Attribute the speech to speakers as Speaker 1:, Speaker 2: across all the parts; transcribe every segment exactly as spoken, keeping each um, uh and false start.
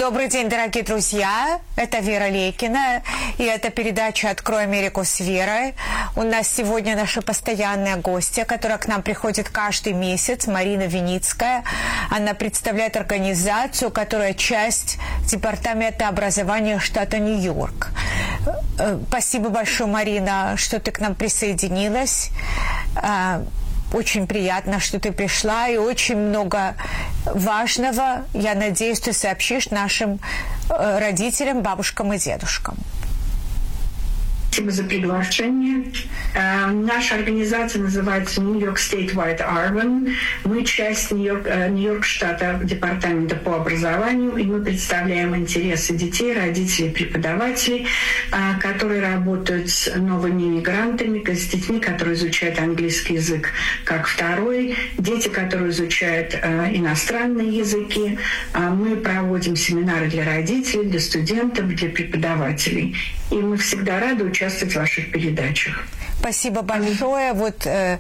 Speaker 1: Добрый день, дорогие друзья. Это Вера Лейкина, и это передача «Открой Америку с Верой». У нас сегодня наша постоянная гостья, которая к нам приходит каждый месяц, Марина Виницкая. Она представляет организацию, которая часть Департамента образования штата Нью-Йорк. Спасибо большое, Марина, что ты к нам присоединилась. Очень приятно, что ты пришла, и очень много важного, я надеюсь, ты сообщишь нашим родителям, бабушкам и дедушкам.
Speaker 2: Спасибо за приглашение. Э, наша организация называется New York Statewide Urban. Мы часть Нью-Йорк, э, Нью-Йорк штата Департамента по образованию, и мы представляем интересы детей, родителей, преподавателей, э, которые работают с новыми иммигрантами, с детьми, которые изучают английский язык как второй, дети, которые изучают э, иностранные языки. Э, мы проводим семинары для родителей, для студентов, для преподавателей. И мы всегда рады участвовать в ваших передачах.
Speaker 1: Спасибо большое. Вот э,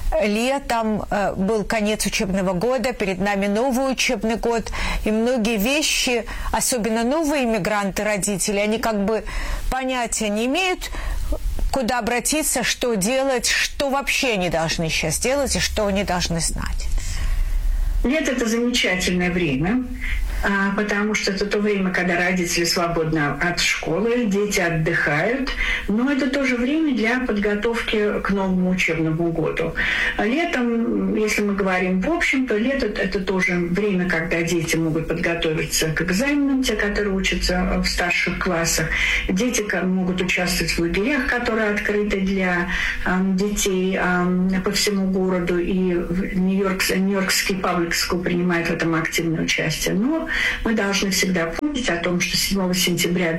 Speaker 1: летом э, был конец учебного года, перед нами новый учебный год, и многие вещи, особенно новые иммигранты, родители, они как бы понятия не имеют, куда обратиться, что делать, что вообще они должны сейчас делать и что они должны знать.
Speaker 2: Лето – это замечательное время, потому что это то время, когда родители свободны от школы, дети отдыхают, но это тоже время для подготовки к новому учебному году. Летом, если мы говорим в общем, то лето – это тоже время, когда дети могут подготовиться к экзаменам, те, которые учатся в старших классах. Дети могут участвовать в лагерях, которые открыты для детей по всему городу, и Нью-Йорк, Нью-Йоркский паблик скул принимает в этом активное участие. Но мы должны всегда помнить о том, что седьмого сентября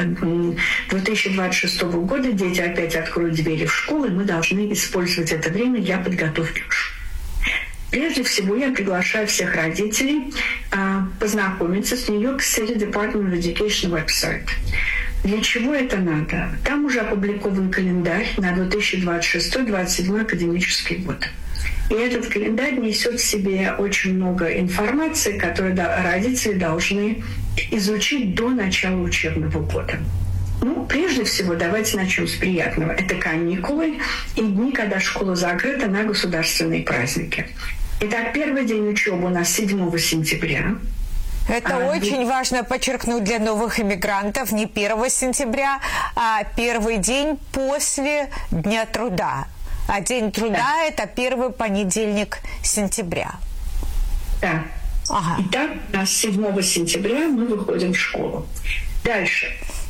Speaker 2: две тысячи двадцать шестого года дети опять откроют двери в школу, и мы должны использовать это время для подготовки к школе. Прежде всего, я приглашаю всех родителей а, познакомиться с New York City Department of Education веб-сайт. Для чего это надо? Там уже опубликован календарь на две тысячи двадцать шестой — две тысячи двадцать седьмой академический год. И этот календарь несет в себе очень много информации, которую родители должны изучить до начала учебного года. Ну, прежде всего, давайте начнем с приятного. Это каникулы и дни, когда школа закрыта на государственные праздники. Итак, первый день учебы у нас седьмого сентября.
Speaker 1: Это а, очень и... важно подчеркнуть для новых иммигрантов. Не первого сентября, а первый день после Дня труда. А День труда да. – это первый понедельник сентября.
Speaker 2: Да. Ага. Итак, у нас седьмого сентября мы выходим в школу. Дальше.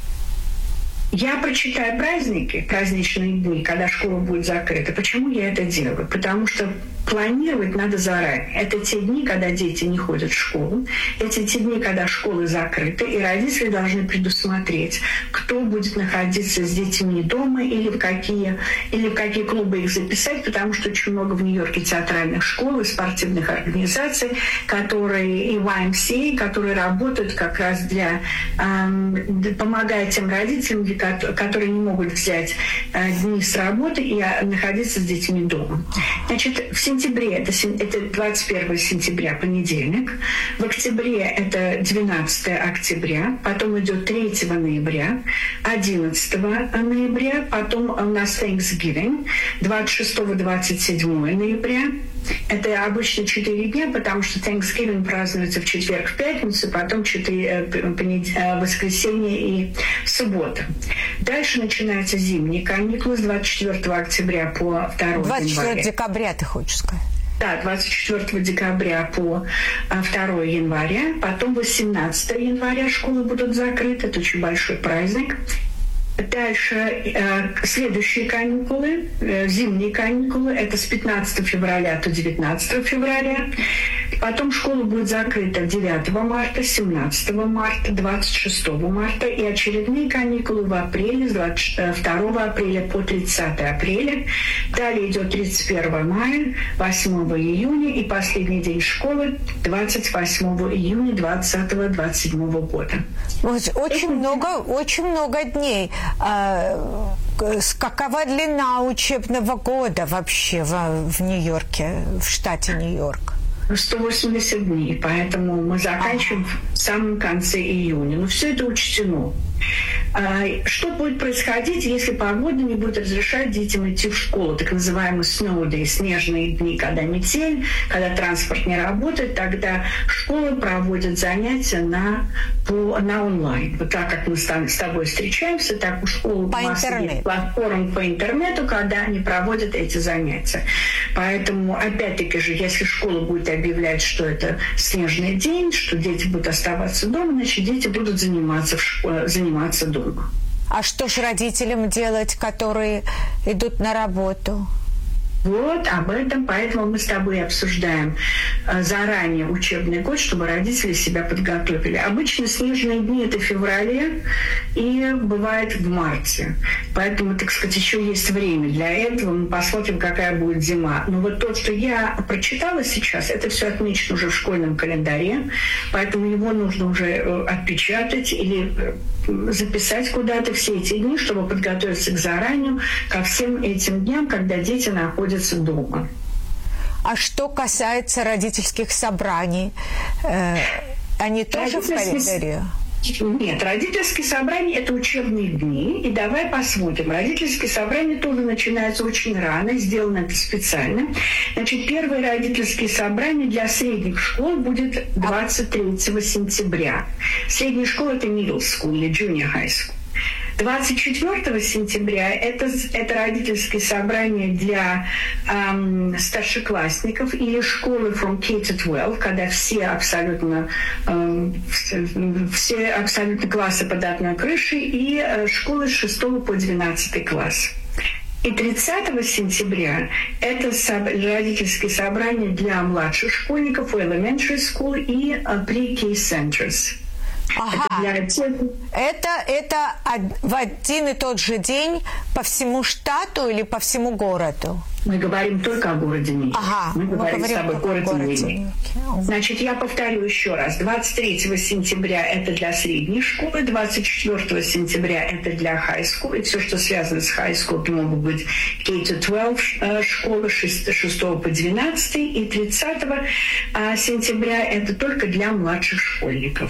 Speaker 2: Я прочитаю праздники, праздничные дни, когда школа будет закрыта. Почему я это делаю? Потому что планировать надо заранее. Это те дни, когда дети не ходят в школу. Это те дни, когда школы закрыты, и родители должны предусмотреть, кто будет находиться с детьми дома или в какие, или в какие клубы их записать, потому что очень много в Нью-Йорке театральных школ и спортивных организаций, которые, и вай эм си эй, которые работают как раз для, эм, помогая тем родителям, которые не могут взять э, дни с работы и а, находиться с детьми дома. Значит, в сентябре, это, это двадцать первого сентября, понедельник, в октябре это двенадцатого октября, потом идет третьего ноября, одиннадцатого ноября, потом у нас Thanksgiving, двадцать шестого — двадцать седьмого ноября. Это обычно четыре дня, потому что Thanksgiving празднуется в четверг, в пятницу, потом четыре, воскресенье и суббота. Дальше начинаются зимние каникулы с двадцать четвёртого октября по второго
Speaker 1: двадцать четвёртого декабря, ты хочешь сказать?
Speaker 2: Да, двадцать четвёртого декабря по второго января. Потом восемнадцатого января школы будут закрыты. Это очень большой праздник. Дальше э, следующие каникулы, э, зимние каникулы, это с пятнадцатого февраля до девятнадцатого февраля. Потом школа будет закрыта девятого марта, семнадцатого марта, двадцать шестого марта. И очередные каникулы в апреле, с двадцать второго апреля по тридцатого апреля. Далее идет тридцать первого мая, восьмого июня и последний день школы двадцать восьмого июня двадцатого — двадцать седьмого года.
Speaker 1: Очень много, очень много дней. А, какова длина учебного года вообще в, в Нью-Йорке, в штате Нью-Йорк?
Speaker 2: сто восемьдесят дней, поэтому мы заканчиваем ага. в самом конце июня. Но все это учтено. Что будет происходить, если погода не будет разрешать детям идти в школу? Так называемые snow days, снежные дни, когда метель, когда транспорт не работает, тогда школы проводят занятия на, по, на онлайн. Вот так как мы с тобой встречаемся, так у школы
Speaker 1: по интернету.
Speaker 2: Платформ по интернету, когда они проводят эти занятия. Поэтому, опять-таки же, если школа будет объявлять, что это снежный день, что дети будут оставаться дома, значит, дети будут заниматься, в школе, заниматься дома.
Speaker 1: А что же родителям делать, которые идут на работу?
Speaker 2: Вот об этом, поэтому мы с тобой обсуждаем заранее учебный год, чтобы родители себя подготовили. Обычно снежные дни – это в феврале и бывает в марте. Поэтому, так сказать, еще есть время для этого. Мы посмотрим, какая будет зима. Но вот то, что я прочитала сейчас, это все отмечено уже в школьном календаре, поэтому его нужно уже отпечатать или записать куда-то все эти дни, чтобы подготовиться к заранее, ко всем этим дням, когда дети находятся дома.
Speaker 1: А что касается родительских собраний, э, они тоже в календаре?
Speaker 2: Нет, родительские собрания – это учебные дни. И давай посмотрим. Родительские собрания тоже начинаются очень рано. Сделано это специально. Значит, первые родительские собрания для средних школ будет двадцать третьего сентября. Средняя школа – это middle school или junior high school. двадцать четвёртого сентября это, это родительские собрания для эм, старшеклассников или школы from K to twelve, когда все абсолютно, эм, все абсолютно классы под одной крышей, и э, школы с шестого по двенадцатый класс. И тридцатого сентября это родительские собрания для младших школьников, elementary school и uh, pre-K centers.
Speaker 1: Ага. Это, это, это в один и тот же день по всему штату или по всему городу?
Speaker 2: Мы говорим только о городе Нью-Йорк.
Speaker 1: Ага,
Speaker 2: мы, мы говорим, говорим с тобой о городе,
Speaker 1: городе
Speaker 2: Нью-Йорк. Значит, я повторю еще раз. двадцать третьего сентября это для средней школы, двадцать четвёртого сентября это для high school. И все, что связано с high school, это могут быть K to twelve школы с шестого по двенадцатый. И тридцатого сентября это только для младших школьников.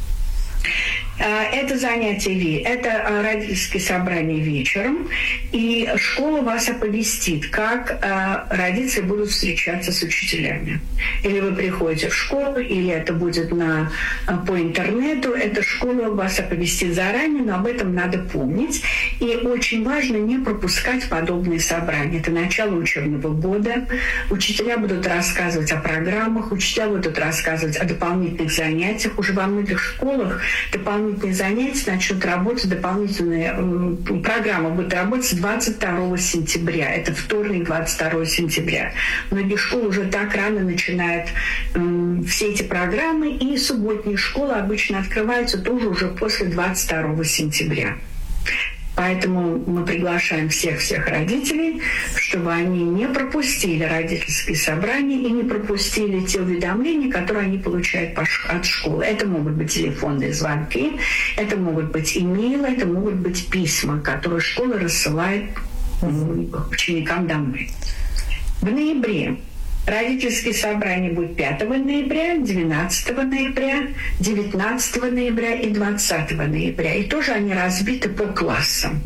Speaker 2: Это занятие, это родительские собрания вечером, и школа вас оповестит, как родители будут встречаться с учителями. Или вы приходите в школу, или это будет на, по интернету. Эта школа вас оповестит заранее, но об этом надо помнить. И очень важно не пропускать подобные собрания. Это начало учебного года. Учителя будут рассказывать о программах, учителя будут рассказывать о дополнительных занятиях. Уже во многих школах дополнительные занятия начнут работать, дополнительные э, программы будут работать с двадцать второго сентября. Это вторник, двадцать второго сентября. Многие школы уже так рано начинают э, все эти программы, и субботние школы обычно открываются тоже уже после двадцать второго сентября. Поэтому мы приглашаем всех-всех родителей, чтобы они не пропустили родительские собрания и не пропустили те уведомления, которые они получают от школы. Это могут быть телефонные звонки, это могут быть имейлы, это могут быть письма, которые школа рассылает ученикам домой. В ноябре родительские собрания будут пятого ноября, двенадцатого ноября, девятнадцатого ноября и двадцатого ноября. И тоже они разбиты по классам.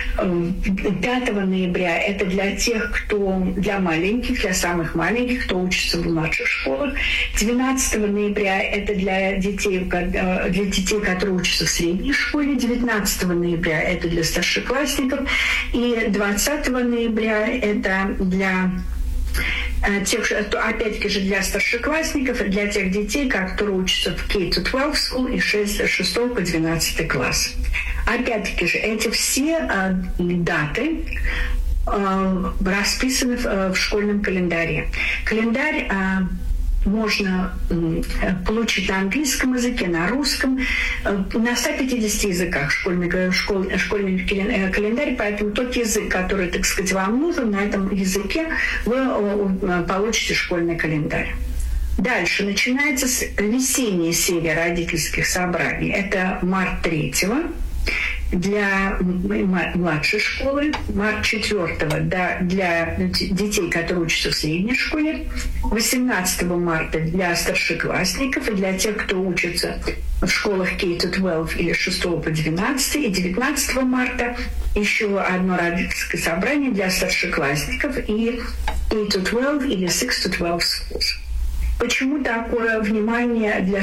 Speaker 2: пятого ноября это для тех, кто для маленьких, для самых маленьких, кто учится в младших школах. двенадцатого ноября это для детей, для детей, которые учатся в средней школе. девятнадцатого ноября это для старшеклассников. И двадцатого ноября это для тех, опять-таки же для старшеклассников, для тех детей, которые учатся в K to twelve school и с шестого по двенадцатый класс. Опять-таки же эти все э, даты э, расписаны в, э, в школьном календаре. Календарь э, можно получить на английском языке, на русском, на ста пятидесяти языках школьный, школ, школьный календарь, поэтому тот язык, который, так сказать, вам нужен, на этом языке вы получите школьный календарь. Дальше начинается весенняя серия родительских собраний. Это март третьего. для младшей школы, март четвёртого да, для детей, которые учатся в средней школе, восемнадцатого марта для старшеклассников и для тех, кто учится в школах кей двенадцать или с шестого по двенадцатый, и девятнадцатого марта еще одно родительское собрание для старшеклассников и кей двенадцать или шесть to двенадцать schools. Почему такое внимание для,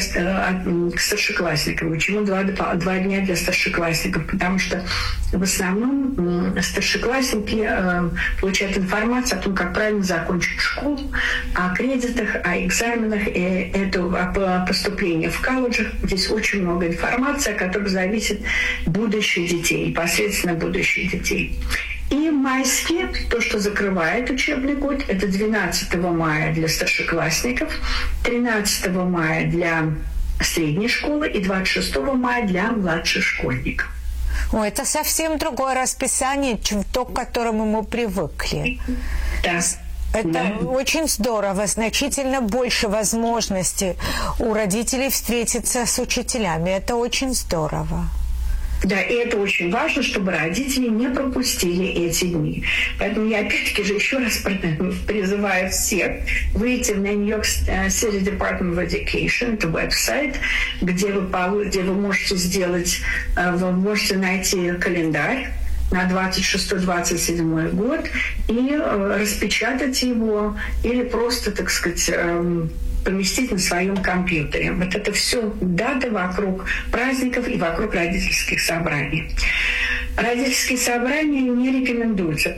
Speaker 2: к старшеклассникам? Почему два, два дня для старшеклассников? Потому что в основном старшеклассники э, получают информацию о том, как правильно закончить школу, о кредитах, о экзаменах, и это, о поступлении в колледжах. Здесь очень много информации, от которой зависит будущее детей, непосредственно будущее детей. И майские, то, что закрывает учебный год, это двенадцатого мая для старшеклассников, тринадцатого мая для средней школы и двадцать шестого мая для младших школьников.
Speaker 1: О, это совсем другое расписание, чем то, к которому мы привыкли.
Speaker 2: Да.
Speaker 1: Это
Speaker 2: да.
Speaker 1: очень здорово, значительно больше возможностей у родителей встретиться с учителями. Это очень здорово.
Speaker 2: Да, и это очень важно, чтобы родители не пропустили эти дни. Поэтому я опять-таки же еще раз призываю всех выйти на New York City Department of Education, это веб-сайт, где вы, где вы можете сделать, вы можете найти календарь на двадцать шестой — двадцать седьмой год и распечатать его или просто, так сказать, поместить на своем компьютере. Вот это все даты вокруг праздников и вокруг родительских собраний. Родительские собрания не рекомендуется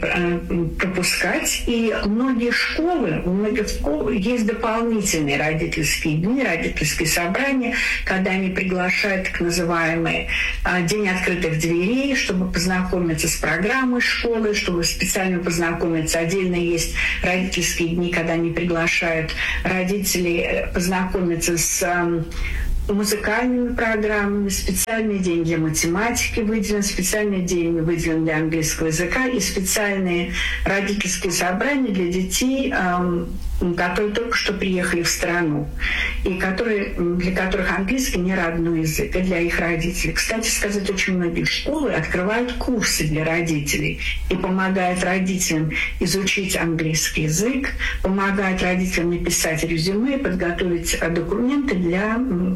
Speaker 2: пропускать, и многие школы, у многих школ есть дополнительные родительские дни, родительские собрания, когда они приглашают так называемый День открытых дверей, чтобы познакомиться с программой школы, чтобы специально познакомиться. Отдельно есть родительские дни, когда они приглашают родителей познакомиться с музыкальными программами, специальный день для математики выделен, специальный день выделен для английского языка и специальные родительские собрания для детей, которые только что приехали в страну и которые, для которых английский не родной язык, и для их родителей. Кстати сказать, очень многие школы открывают курсы для родителей и помогают родителям изучить английский язык, помогают родителям написать резюме, подготовить документы для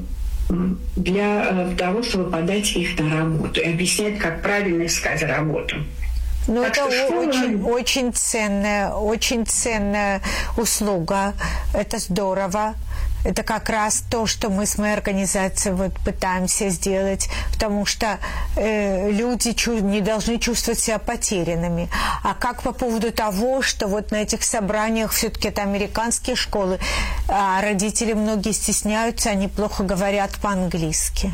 Speaker 2: для того, чтобы подать их на работу и объяснять, как правильно искать работу.
Speaker 1: Ну,
Speaker 2: так
Speaker 1: это
Speaker 2: школа...
Speaker 1: очень, очень ценная, очень ценная услуга. Это здорово. Это как раз то, что мы с моей организацией вот пытаемся сделать, потому что э, люди чу- не должны чувствовать себя потерянными. А как по поводу того, что вот на этих собраниях все-таки это американские школы, а родители многие стесняются, они плохо говорят по-английски?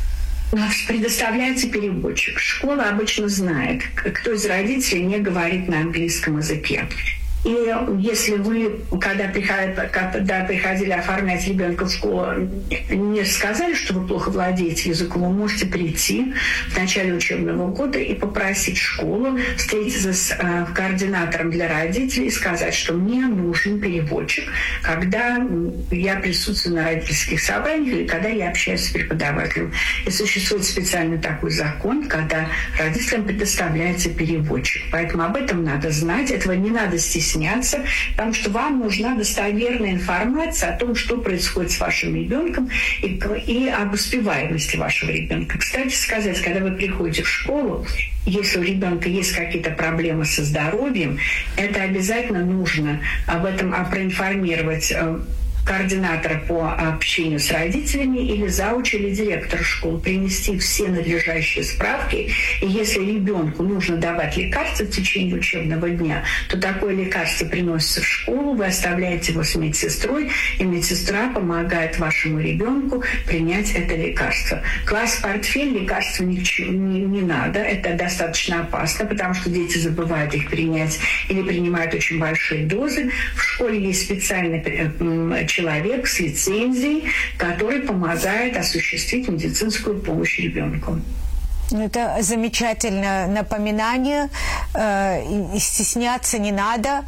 Speaker 2: У нас предоставляется переводчик. Школа обычно знает, кто из родителей не говорит на английском языке. И если вы, когда, приходили, когда приходили оформлять ребенка в школу, не сказали, что вы плохо владеете языком, вы можете прийти в начале учебного года и попросить школу встретиться с э, координатором для родителей и сказать, что мне нужен переводчик, когда я присутствую на родительских собраниях или когда я общаюсь с преподавателем. И существует специальный такой закон, когда родителям предоставляется переводчик. Поэтому об этом надо знать, этого не надо стесняться, потому что вам нужна достоверная информация о том, что происходит с вашим ребенком и, и об успеваемости вашего ребенка. Кстати сказать, когда вы приходите в школу, если у ребенка есть какие-то проблемы со здоровьем, это обязательно нужно об этом проинформировать координатора по общению с родителями или зауча или директора школы, принести все надлежащие справки. И если ребенку нужно давать лекарства в течение учебного дня, то такое лекарство приносится в школу, вы оставляете его с медсестрой, и медсестра помогает вашему ребенку принять это лекарство. Класть в портфель лекарства ни, не, не надо, это достаточно опасно, потому что дети забывают их принять или принимают очень большие дозы. В школе есть специальный человек с лицензией, который помогает осуществить медицинскую помощь ребенку.
Speaker 1: Это замечательное напоминание. И стесняться не надо.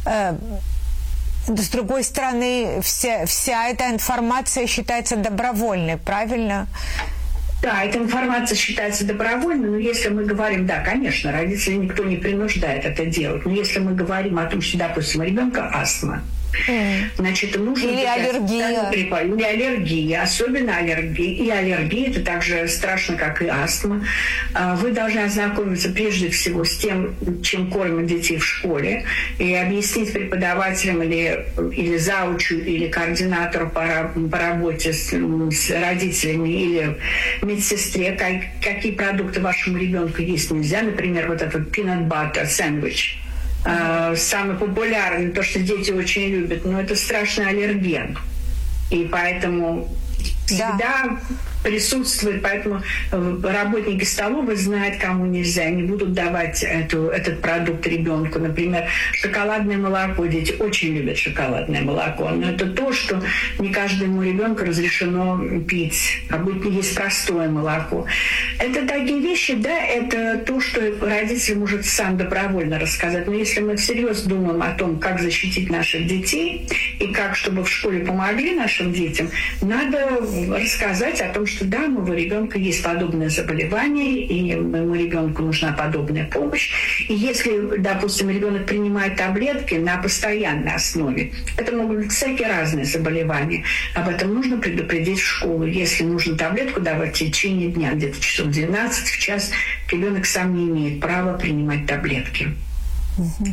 Speaker 1: С другой стороны, вся, вся эта информация считается добровольной, правильно?
Speaker 2: Да, эта информация считается добровольной, но если мы говорим, да, конечно, родителей никто не принуждает это делать, но если мы говорим о том, что, допустим, у ребенка астма, Mm. Значит, нужно
Speaker 1: или аллергия.
Speaker 2: Или аллергия, особенно аллергия. И аллергия – это так же страшно, как и астма. Вы должны ознакомиться прежде всего с тем, чем кормят детей в школе, и объяснить преподавателям или, или заучу, или координатору по, по работе с, с родителями или медсестре, как, какие продукты вашему ребенку есть нельзя. Например, вот этот peanut butter сэндвич. Uh, самый популярный, то, что дети очень любят, но это страшный аллерген. И поэтому всегда да. присутствует, поэтому работники столовой знают, кому нельзя, не будут давать эту, этот продукт ребенку. Например, шоколадное молоко. Дети очень любят шоколадное молоко, но это то, что не каждому ребенку разрешено пить. Обычно есть простое молоко. Это такие вещи, да, это то, что родитель может сам добровольно рассказать. Но если мы всерьез думаем о том, как защитить наших детей и как, чтобы в школе помогли нашим детям, надо рассказать о том, что да, у моего ребенка есть подобное заболевание, и моему ребенку нужна подобная помощь. И если, допустим, ребенок принимает таблетки на постоянной основе, это могут быть всякие разные заболевания. Об этом нужно предупредить в школу. Если нужно таблетку давать в течение дня, где-то часов двенадцать в час, ребенок сам не имеет права принимать таблетки.
Speaker 1: Угу.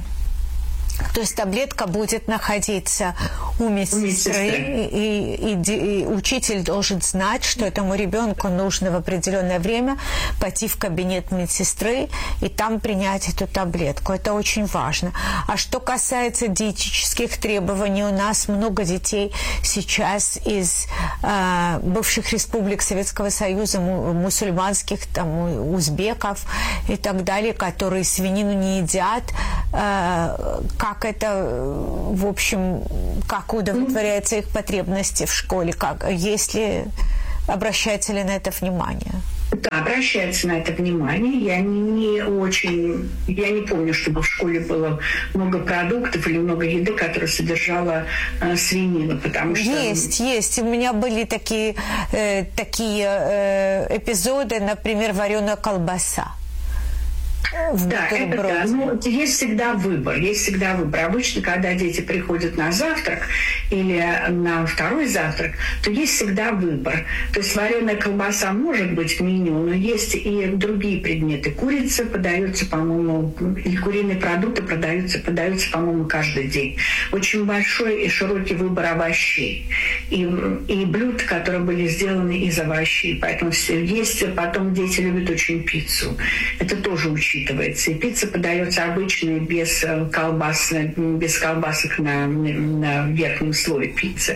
Speaker 1: То есть таблетка будет находиться у медсестры, и, и, и, и учитель должен знать, что этому ребенку нужно в определенное время пойти в кабинет медсестры и там принять эту таблетку. Это очень важно. А что касается диетических требований, у нас много детей сейчас из э, бывших республик Советского Союза, мусульманских, там, узбеков и так далее, которые свинину не едят. Э, как это, в общем, как удовлетворяются их потребности в школе, как, если обращается ли на это внимание?
Speaker 2: Да, обращается на это внимание. Я не, не очень, я не помню, чтобы в школе было много продуктов или много еды, которая содержала э, свинину, потому что...
Speaker 1: Есть, есть. У меня были такие, э, такие э, эпизоды, например, вареная колбаса.
Speaker 2: Да, это да. Ну, есть всегда выбор. Есть всегда выбор. Обычно, когда дети приходят на завтрак или на второй завтрак, то есть всегда выбор. То есть вареная колбаса может быть в меню, но есть и другие предметы. Курица подается, по-моему, или куриные продукты продаются, подаются, по-моему, каждый день. Очень большой и широкий выбор овощей. И, и блюд, которые были сделаны из овощей. Поэтому все есть. Потом дети любят очень пиццу. Это тоже учитывается. И пицца подается обычной, без колбас, без колбасок на, на верхнем слое пиццы.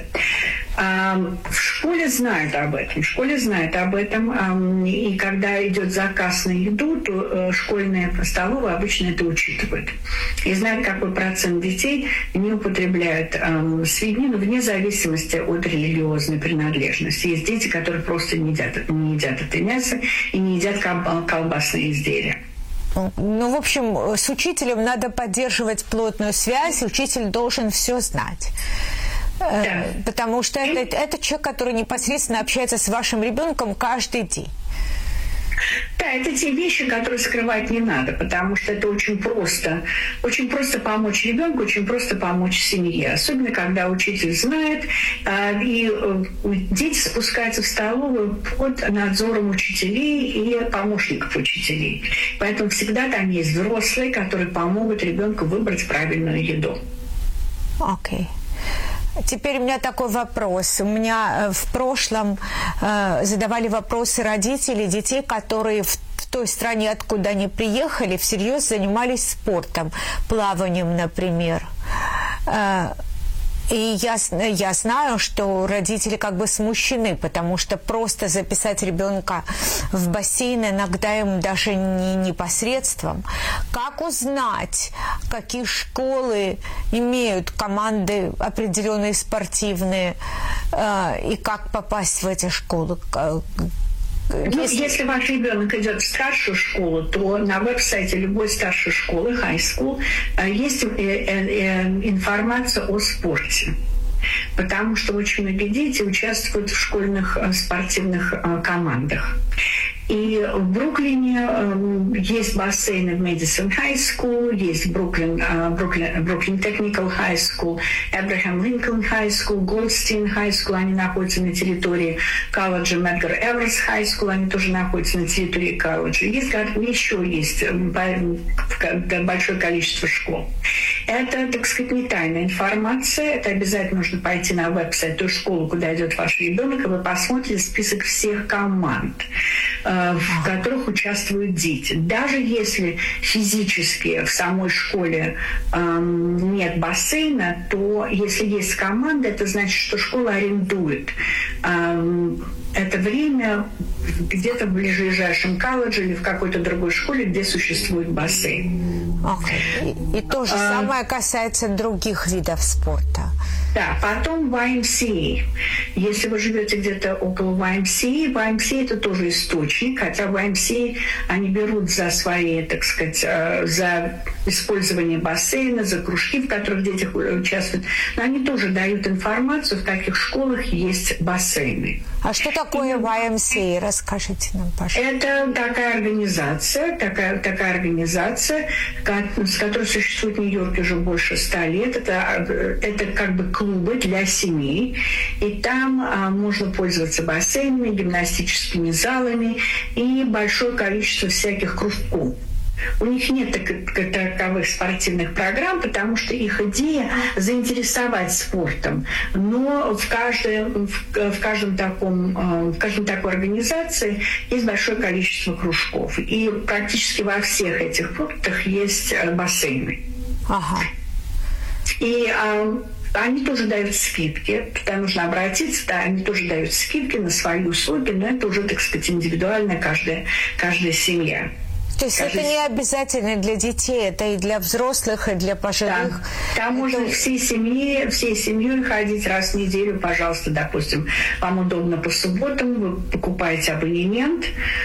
Speaker 2: В школе знают об этом. В школе знают об этом. И когда идет заказ на еду, то школьная столовая обычно это учитывает. И знают, какой процент детей не употребляют свинину вне зависимости от религиозной принадлежности. Есть дети, которые просто не едят, не едят это мясо и не едят колбасные изделия.
Speaker 1: Ну, в общем, с учителем надо поддерживать плотную связь, учитель должен все знать. Да. Потому что это, это человек, который непосредственно общается с вашим ребенком каждый день.
Speaker 2: Да, это те вещи, которые скрывать не надо, потому что это очень просто. Очень просто помочь ребенку, очень просто помочь семье. Особенно, когда учитель знает, и дети спускаются в столовую под надзором учителей и помощников учителей. Поэтому всегда там есть взрослые, которые помогут ребенку выбрать правильную еду.
Speaker 1: Окей. Okay. Теперь у меня такой вопрос. У меня в прошлом э, задавали вопросы родителей детей, которые в, в той стране, откуда они приехали, всерьез занимались спортом, плаванием, например. Э, И я, я знаю, что родители как бы смущены, потому что просто записать ребенка в бассейн иногда им даже не непосредством. Как узнать, какие школы имеют команды определенные спортивные, э, и как попасть в эти школы?
Speaker 2: Ну, если... если ваш ребенок идет в старшую школу, то на веб-сайте любой старшей школы, high school, есть информация о спорте. потому что очень многие дети участвуют в школьных спортивных командах. И в Бруклине э, есть бассейны в Мэдисон Хай Скул, есть Бруклин, э, Бруклин, Бруклин Техникал Хай Скул, Эбрахам Линкольн Хай Скул, Голдстейн Хай Скул, они находятся на территории колледжа Медгар Эверс Хай Скул, они тоже находятся на территории колледжа. Есть, еще есть большое количество школ. Это, так сказать, не тайная информация, это обязательно нужно пойти на веб-сайт той школы, куда идет ваш ребенок, и вы посмотрите список всех команд, в которых участвуют дети. Даже если физически в самой школе эм, нет бассейна, то если есть команда, это значит, что школа арендует эм, это время где-то в ближайшем колледже или в какой-то другой школе, где существует бассейн.
Speaker 1: Okay. И, и то же а, самое касается других видов спорта.
Speaker 2: Да, потом вай эм си эй. Если вы живете где-то около вай эм си эй, вай эм си эй это тоже источник, хотя вай эм си эй они берут за свои, так сказать, за использование бассейна, за кружки, в которых дети участвуют, но они тоже дают информацию, в каких школах есть бассейны.
Speaker 1: А что такое вай эм си эй? Расскажите нам, пожалуйста.
Speaker 2: Это такая организация, такая, такая организация, с которой существует в Нью-Йорке уже больше ста лет. Это, это как бы клубы для семей. И там а, можно пользоваться бассейнами, гимнастическими залами и большое количество всяких кружков. У них нет таковых спортивных программ, потому что их идея заинтересовать спортом. Но в, каждой, в, каждом таком, в каждой такой организации есть большое количество кружков. И практически во всех этих пунктах есть бассейны.
Speaker 1: Ага.
Speaker 2: И а, они тоже дают скидки. Туда нужно обратиться, да, они тоже дают скидки на свои услуги, но это уже, так сказать, индивидуально каждая, каждая семья.
Speaker 1: То есть Кажется, это не обязательно для детей, это и для взрослых, и для пожилых.
Speaker 2: Да. Там можно это... всей семьей, всей семьей ходить раз в неделю, пожалуйста, допустим, вам удобно по субботам, вы покупаете абонемент,